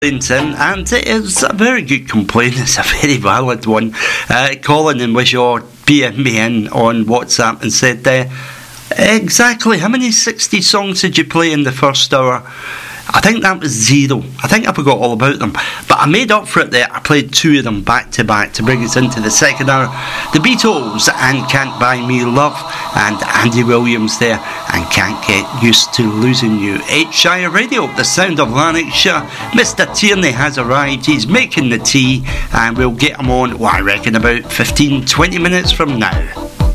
in, and it is a very good complaint. It's a very valid one. Colin in Wishaw PM'd me in on WhatsApp and said, exactly how many 60 songs did you play in the first hour? I think that was 0. I think I forgot all about them, but I made up for it there. I played 2 of them back to back to bring us into the second hour. The Beatles and Can't Buy Me Love, and Andy Williams there and Can't Get Used to Losing You. Shire Radio, the sound of Lanarkshire. Mr. Tierney has arrived. He's making the tea, and we'll get him on, I reckon, about 15-20 minutes from now.